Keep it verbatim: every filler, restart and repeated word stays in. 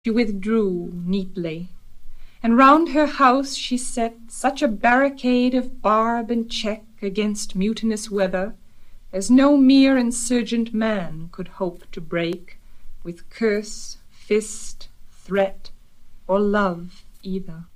She withdrew neatly, and round her house she set such a barricade of barb and check against mutinous weather as no mere insurgent man could hope to break with curse, fist, threat, or love either.